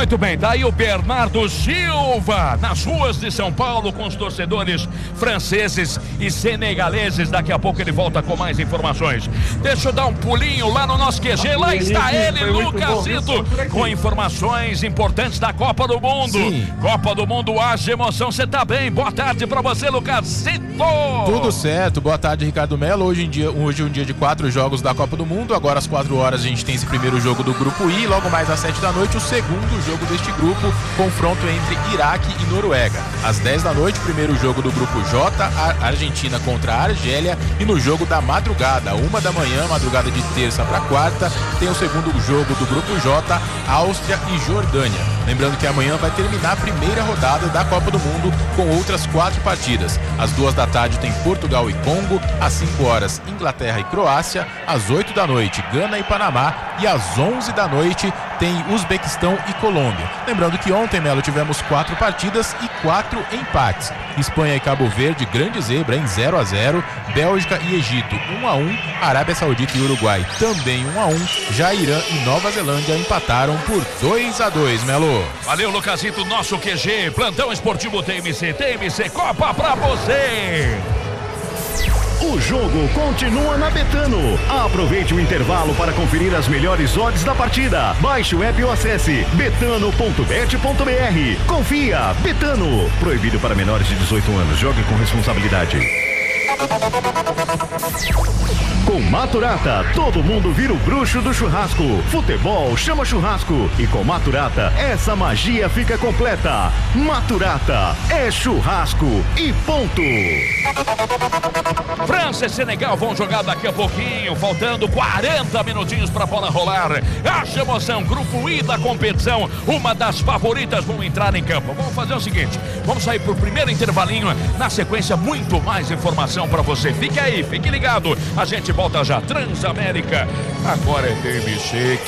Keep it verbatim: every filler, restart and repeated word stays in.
Muito bem, daí o Bernardo Silva nas ruas de São Paulo com os torcedores franceses e senegaleses. Daqui a pouco ele volta com mais informações. Deixa eu dar um pulinho lá no nosso Q G. Lá está ele, Lucasito, com informações importantes da Copa do Mundo. Sim. Copa do Mundo, haja emoção. Você tá bem? Boa tarde pra você, Lucasito. Tudo certo, boa tarde, Ricardo Melo. Hoje em dia, hoje é um dia de quatro jogos da Copa do Mundo. Agora às quatro horas a gente tem esse primeiro jogo do grupo I. Logo mais às sete da noite, o segundo jogo deste grupo, confronto entre Iraque e Noruega. Às dez da noite, primeiro jogo do grupo J, a Argentina contra a Argélia. E no jogo da madrugada, uma da manhã, madrugada de terça para quarta, tem o segundo jogo do grupo J, Áustria e Jordânia. Lembrando que amanhã vai terminar a primeira rodada da Copa do Mundo com outras quatro partidas. Às duas da tarde tem Portugal e Congo, às cinco horas Inglaterra e Croácia, às oito da noite Gana e Panamá e às onze da noite tem Uzbequistão e Colômbia. Lembrando que ontem, Melo, tivemos quatro partidas e quatro empates. Espanha e Cabo Verde, grande zebra em zero a zero. Bélgica e Egito um a um. Arábia Saudita e Uruguai também um a um. Já Irã e Nova Zelândia empataram por dois a dois, Melo. Valeu, Lucasito, nosso Q G, plantão esportivo T M C, T M C Copa pra você. O jogo continua na Betano. Aproveite o intervalo para conferir as melhores odds da partida. Baixe o app ou acesse betano ponto bet ponto br. Confia, Betano. Proibido para menores de dezoito anos. Jogue com responsabilidade. Com Maturata, todo mundo vira o bruxo do churrasco. Futebol chama churrasco. E com Maturata, essa magia fica completa. Maturata é churrasco e ponto. França e Senegal vão jogar daqui a pouquinho, faltando quarenta minutinhos para a bola rolar. Haja emoção, grupo I da competição, uma das favoritas vão entrar em campo. Vamos fazer o seguinte, vamos sair para o primeiro intervalinho, na sequência muito mais informação para você. Fique aí, fique ligado, a gente volta já. Transamérica, agora é T M C.